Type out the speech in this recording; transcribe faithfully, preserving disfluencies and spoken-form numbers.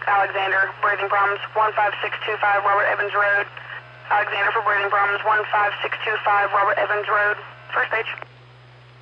Alexander, breathing problems, one five six two five Robert Evans Road. Alexander for breathing problems, one five six two five Robert Evans Road. First page.